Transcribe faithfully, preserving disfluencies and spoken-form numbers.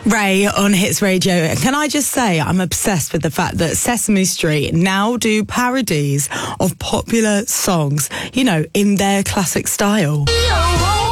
Ray on Hits Radio. And can I just say, I'm obsessed with the fact that Sesame Street now do parodies of popular songs, you know, in their classic style.